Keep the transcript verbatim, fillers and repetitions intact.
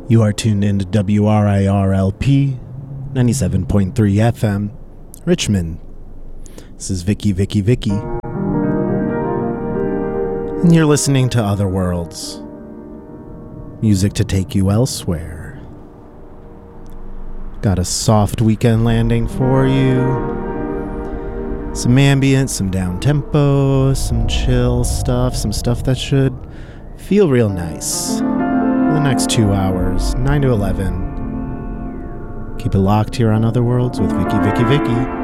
You are tuned into W R I R L P ninety-seven point three F M, Richmond. This is Vicky, Vicky, Vicky. And you're listening to Other Worlds. Music to take you elsewhere. Got a soft weekend landing for you. Some ambient, some down tempo, some chill stuff, some stuff that should feel real nice. For the next two hours, nine to eleven. Keep it locked here on Other Worlds with Vicky, Vicky, Vicky.